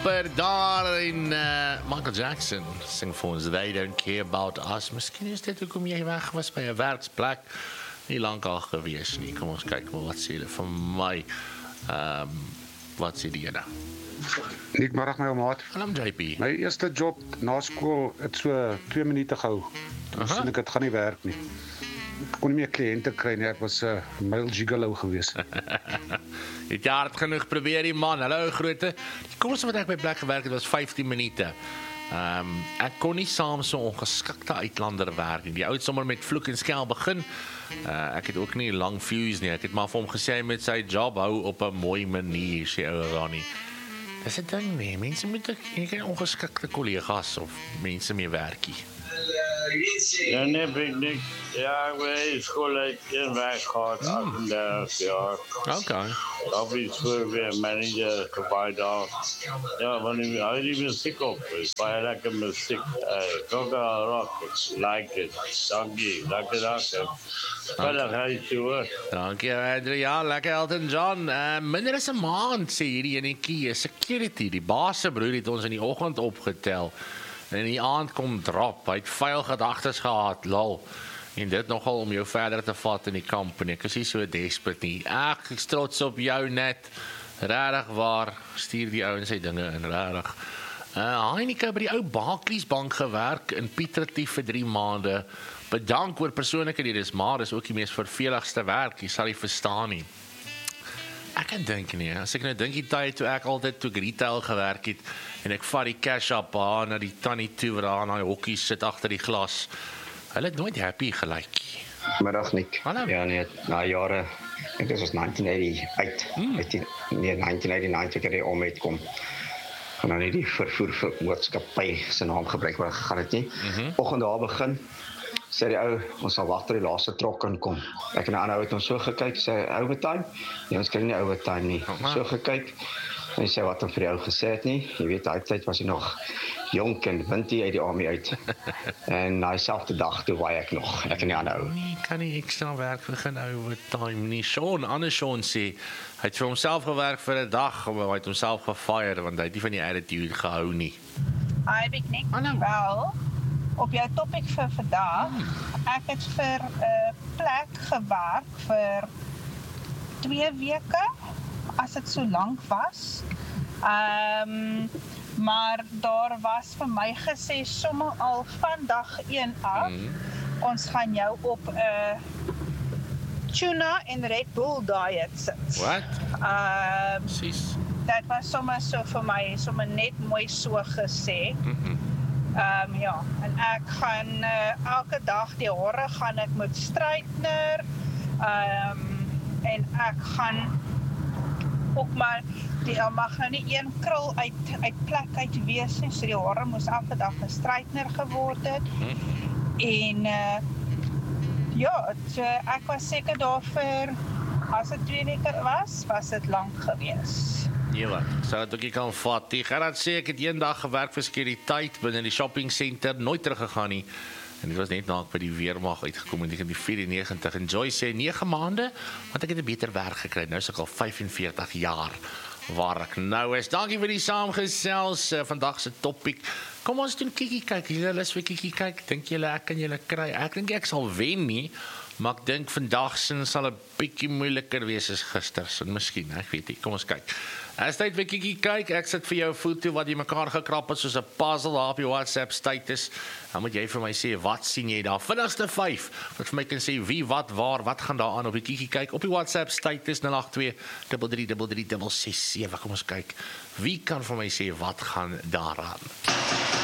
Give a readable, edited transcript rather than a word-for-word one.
rapper daar en Michael Jackson sing vir ons They Don't Care About Us. Miskien is dit hoekom jy weg was by 'n werksplek. Nie lank al gewees nie. Kom ons kyk maar wat sê hulle van my. Wat sê die ene? Goeiemôre my ou maat. Hallo JP. My eerste job na skool het so 2 minute gehou. Toe sien ek dit gaan nie werk nie. Ek kon nie meer kliënte kry nie. Ek was 'n male gigolo gewees. Het jy hard genoeg probeer die man. Hallo grootte. Die kortste wat ek by plek gewerk het was 15 minute. Ek kon nie saam so ongeskikte uitlander werk nie. Die ou het sommer met vloek en skel begin. Ek het ook nie lang fuse nie. Ek het maar vir hom gesê hy met sy job hou op 'n mooi manier, sê ou Ronnie. Dis 'n ding nie. Mense moet nie ongeskikte kollegas of mense mee werkie. Ja, nee, Nick. Ja, ik ben school uit in werk gehad, 38 jaar. Okay. Office voor weer manager, provider. Ja, wanneer hij die muziek op is, bij lekker muziek. Coca rock, like it. Dankie, lekker. Verder ga je toe. Dankie, Adriaan. Lekker Elton John. Minder as 'n maand, sê hierdie enetjie, security. Die baas se broer het ons in die oggend opgetel. En in die aand kom drop. Hy het vuil gedagtes gehad, lol. En dit nogal om jou verder te vat in die kamp. En ek is nie so desperate nie. Ek is trots op jou net. Regtig waar. Stuur die ou en sy dinge in, regtig. Heineke by die ou Barclays Bank gewerk in Piet Retief vir 3 maande. Bedank oor persoonlike dis maar dis ook die mees verveligste werk. Jy sal nie verstaan nie. Ek kan dink nie, as ek nou dink die tyd toe ek altyd toe retail gewerk het en ek vat die cash up na die tannie toe waar daar aan die hokkies sit agter die glas. Hulle het nooit happy gelyk nie. Middag Nick. Hallo. Ja nee, na jare, ek dit was 1988. Nee, 1989 ek het om uitkom. En dan nie die vervoermaatskappy se naam gebruik waar gegaan het nie. Oggend daar begin sê die ou, ons sal wag tot die laaste trok inkom. Ek en 'n ander ou het ons so gekyk, sê overtime. Nee, ons kry nie overtime nie. So gekyk. En hy sê wat hom vir die ou gesê het nie. Jy weet, daai tyd was hy nog jonk en wintie uit die army uit. En daai selfde dag toe waai ek nog. Ek en die ander ou. Nee, kan nie ekstra werk begin overtime nie. Ander Sean sê, hy het vir homself gewerk vir 'n dag, maar hy het homself gefire want hy het nie van die attitude gehou nie. Hi, Big Nick. Wel, op jou topic vir vandag, ek het vir 'n plek gewerk vir 2 weke, as dit so lank was. Maar daar was vir my gesê, sommer al van dag 1 af, ons gaan jou op 'n tuna en Red Bull diet sit. Wat? Precies. Dit was sommer so vir my, sommer net mooi so gesê. Ja, en ek gaan elke dag die hare gaan ek moet straightener, en ek gaan ook maar, die mag nou nie een krul uit plek uit wees nie, so die hare moes elke dag gestraightener geword het. En ja, ek was seker daar vir, as dit 2 weke was dit lank gewees. Ja, wat? Sou dit ook nie kan vat. Die Gerard sê ek het eendag gewerk vir sekuriteit binne die shopping center, nooit teruggegaan nie. En dit was net na ek by die weermag uitgekom en ek in die 94 en Joy sê 9 maande, want ek het 'n beter werk gekry. Nou is ek al 45 jaar waar ek nou is. Dankie vir die saamgesels. Vandag se topik. Kom ons doen kikkie kyk. Julle is vir kikkie kyk. Dink julle ek kan julle kry? Ek dink ek sal wen nie. Maar ek dink vandag sal 'n bietjie moeiliker wees as gister se. Miskien, ek weet nie. Kom ons kyk. As tyd vir kikkie kyk, ek sit vir jou 'n foto wat jy mekaar gekrap het soos 'n puzzle daar op jou WhatsApp status. Dan moet jy vir my sê wat sien jy daar? Vinnigste 5 wat vir my kan sê wie, wat, waar, wat gaan daar aan op die kikkie kyk op die WhatsApp status 082 333 667. Kom ons kyk. Wie kan vir my sê wat gaan daaraan?